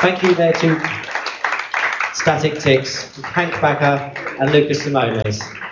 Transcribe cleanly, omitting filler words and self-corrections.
Thank you there to Static Tix, Hank Backer and Lucas Simones.